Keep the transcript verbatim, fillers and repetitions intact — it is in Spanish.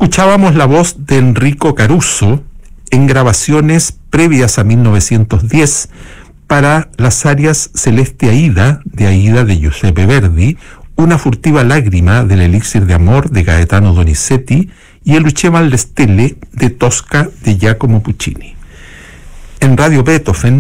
escuchábamos la voz de Enrico Caruso en grabaciones previas a mil novecientos diez para las arias Celeste Aida, de Aida de Giuseppe Verdi, Una furtiva lágrima del Elixir de Amor de Gaetano Donizetti y El Luceva alle Stelle de Tosca de Giacomo Puccini. En Radio Beethoven